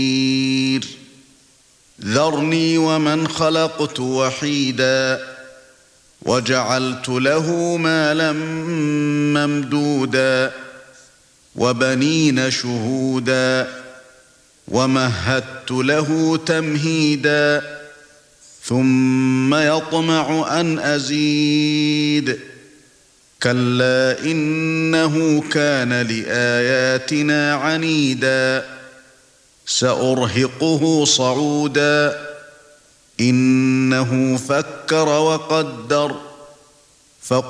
ذرني ومن خلقت وحيدا وجعلت له مالا ممدودا وبنين شهودا ومهدت له تمهيدا ثم يطمع أن أزيد كلا إنه كان لآياتنا عنيدا سأرهقه صعودا إنه فكر وقدر